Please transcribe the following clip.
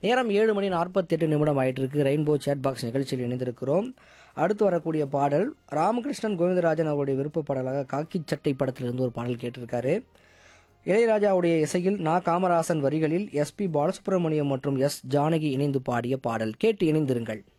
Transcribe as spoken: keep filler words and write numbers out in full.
நேரம் ஏழு மணி நாற்பத்தி எட்டு நிமிடம் ஆயிட்டு இருக்கு. ரெயின்போ சேட் பாக்ஸ் நிகழ்ச்சியில் இணைந்திருக்கிறோம். அடுத்து வரக்கூடிய பாடல் ராமகிருஷ்ணன் கோவிந்தராஜன் அவருடைய விருப்ப பாடலாக காக்கி சட்டை படத்திலிருந்து ஒரு பாடல் கேட்டிருக்காரு. இளையராஜாவுடைய இசையில் நா காமராசன் வரிகளில் எஸ் பி பாலசுப்ரமணியம் மற்றும் எஸ் ஜானகி இணைந்து பாடிய பாடல். கேட்டு இணைந்திருங்கள்.